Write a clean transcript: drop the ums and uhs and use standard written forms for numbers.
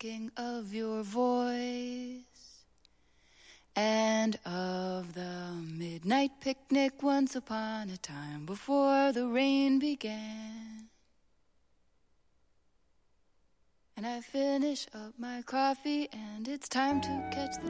thinking of your voice and of the midnight picnic once upon a time before the rain began. And I finish up my coffee and it's time to catch the